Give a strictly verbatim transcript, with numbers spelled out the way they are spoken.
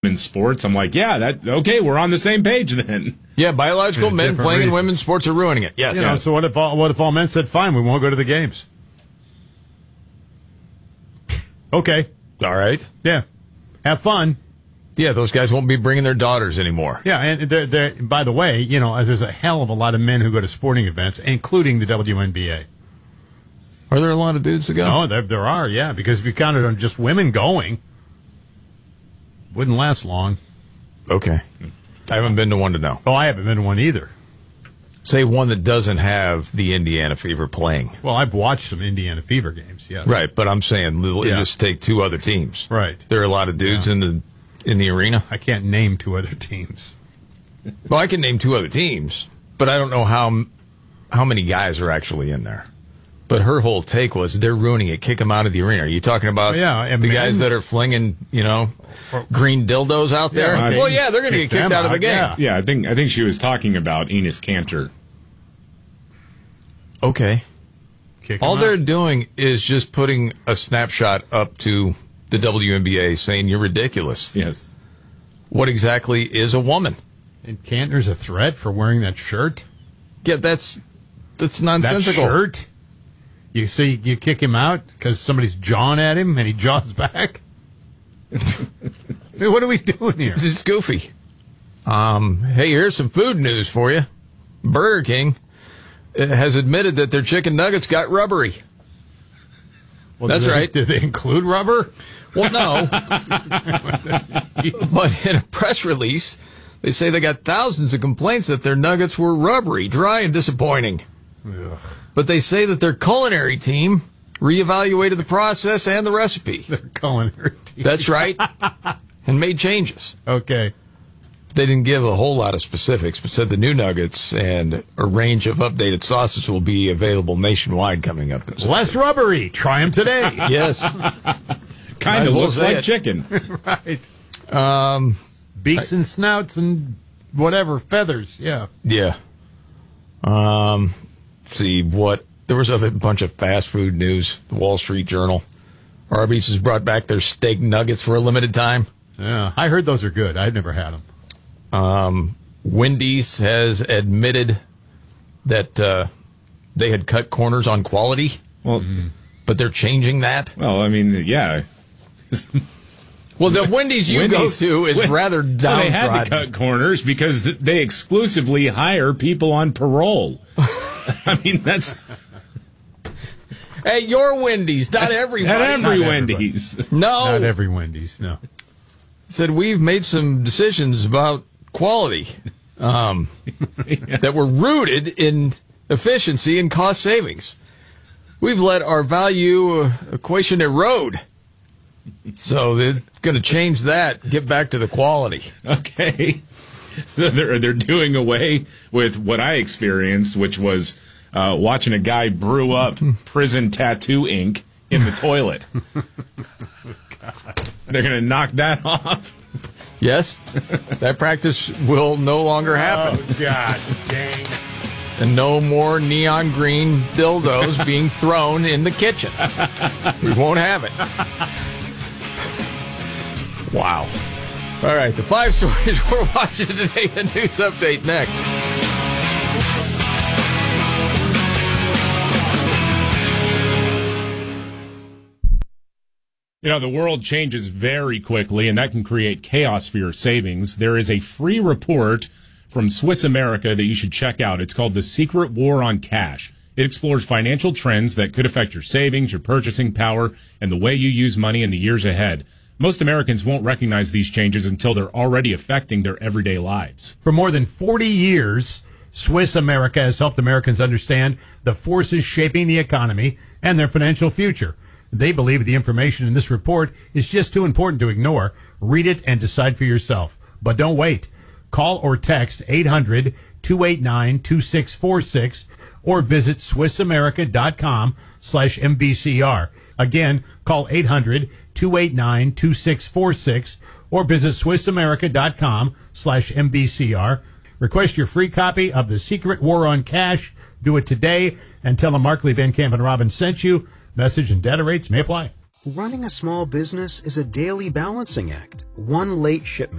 women's sports. I'm like, yeah, that okay, we're on the same page then. Yeah, biological men playing reasons. in women's sports are ruining it. Yes. You know, so what if all, what if all men said, fine, we won't go to the games? Okay. All right. Yeah. Have fun. Yeah, those guys won't be bringing their daughters anymore. Yeah, and they're, they're, by the way, you know, there's a hell of a lot of men who go to sporting events, including the W N B A. Are there a lot of dudes that go? Oh, there, there are, yeah, because if you counted on just women going, wouldn't last long. Okay. I haven't been to one to know. Oh, I haven't been to one either. Say one that doesn't have the Indiana Fever playing. Well, I've watched some Indiana Fever games, yes. Right, but I'm saying Yeah. just take two other teams. Right. There are a lot of dudes Yeah. in the in the arena. I can't name two other teams. Well, I can name two other teams, but I don't know how how many guys are actually in there. But her whole take was they're ruining it. Kick them out of the arena. Are you talking about Oh, yeah, and the men- guys that are flinging, you know, green dildos out there? Yeah, okay. Well, yeah, they're going to get Kick kicked them out of the out, game. yeah. Yeah, I think I think she was talking about Enos Kanter. Okay. Kick 'em All out. they're doing is just putting a snapshot up to the W N B A saying you're ridiculous. Yes. What exactly is a woman? And Cantor's a threat for wearing that shirt? Yeah, that's that's That nonsensical. shirt? You so you, you kick him out because somebody's jawing at him and he jaws back? Hey, what are we doing here? It's goofy. Um, hey, here's some food news for you. Burger King uh, has admitted that their chicken nuggets got rubbery. Well, That's do they- right. Do they include rubber? Well, no. But in a press release, they say they got thousands of complaints that their nuggets were rubbery, dry, and disappointing. Ugh. But they say that their culinary team reevaluated the process and the recipe. They're calling her. That's right. And made changes. Okay. They didn't give a whole lot of specifics, but said the new nuggets and a range of updated sauces will be available nationwide coming up. in Less rubbery. Try them today. Yes. Kind I of will looks say like it. chicken. Right. Um, Beaks and snouts and whatever, feathers. Yeah. yeah. Um, let's see what there was a bunch of fast food news. The Wall Street Journal. Arby's has brought back their steak nuggets for a limited time. Yeah. I heard those are good. I've never had them. Um, Wendy's has admitted that uh, they had cut corners on quality, Well, but they're changing that. well, I mean, yeah. Well, the Wendy's you Wendy's- go to is Wen- rather Well, they had to downtrodden. cut corners because th- they exclusively hire people on parole. I mean, that's Hey, your Wendy's, not everybody. at every Not Wendy's. No, Not every Wendy's, no. said we've made some decisions about quality um, that were rooted in efficiency and cost savings. We've let our value uh, equation erode. So they're going to change that, get back to the quality. Okay. So they're, they're doing away with what I experienced, which was uh, watching a guy brew up prison tattoo ink in the toilet. They're going to knock that off. Yes, that practice will no longer happen. Oh, God dang. And no more neon green dildos being thrown in the kitchen. We won't have it. Wow. All right, the five stories we're watching today, the news update next. You know, the world changes very quickly, and that can create chaos for your savings. There is a free report from Swiss America that you should check out. It's called The Secret War on Cash. It explores financial trends that could affect your savings, your purchasing power, and the way you use money in the years ahead. Most Americans won't recognize these changes until they're already affecting their everyday lives. For more than forty years, Swiss America has helped Americans understand the forces shaping the economy and their financial future. They believe the information in this report is just too important to ignore. Read it and decide for yourself. But don't wait. Call or text eight hundred, two eight nine, two six four six or visit SwissAmerica.com slash MVCR. Again, call eight hundred, two eight nine, two six four six or visit SwissAmerica.com slash MVCR. Request your free copy of The Secret War on Cash. Do it today and tell them Markley, Van Camp, and Robin sent you. Message and data rates may apply. Running a small business is a daily balancing act. One late shipment